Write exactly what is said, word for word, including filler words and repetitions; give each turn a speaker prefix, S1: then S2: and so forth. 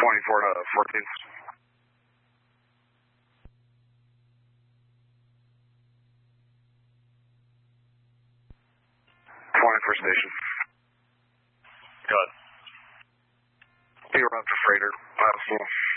S1: twenty-four to fourteen. twenty-four station.
S2: Good.
S1: You're up to freighter. Absolutely.